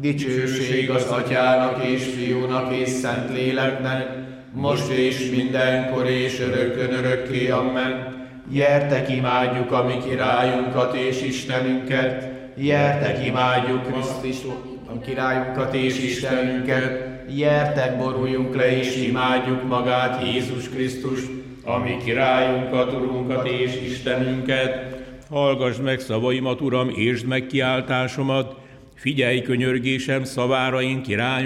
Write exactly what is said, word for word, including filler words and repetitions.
Dicsőség az Atyának és Fiúnak és Szentléleknek, most és mindenkor és örökkön örökké. Amen. Gyertek, imádjuk a mi királyunkat és Istenünket, gyertek, imádjuk Krisztus, a királyunkat és Istenünket, gyertek, boruljunk le és imádjuk magát, Jézus Krisztus, a mi királyunkat, Urunkat és Istenünket. Hallgassd meg szavaimat, Uram, értsd meg kiáltásomat, figyelj könyörgésem szavára, én királyom.